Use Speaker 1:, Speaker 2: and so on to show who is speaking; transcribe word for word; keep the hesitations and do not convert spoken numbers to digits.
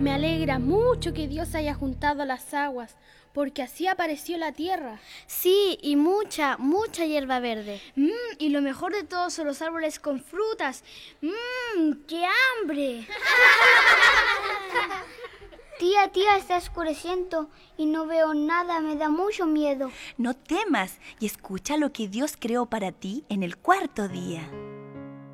Speaker 1: Me alegra mucho que Dios haya juntado las aguas, porque así apareció la tierra.
Speaker 2: Sí, y mucha, mucha hierba verde.
Speaker 3: Mmm, y lo mejor de todo son los árboles con frutas. Mmm, ¡qué hambre!
Speaker 4: Tía, tía, está oscureciendo y no veo nada, me da mucho miedo.
Speaker 5: No temas y escucha lo que Dios creó para ti en el cuarto día.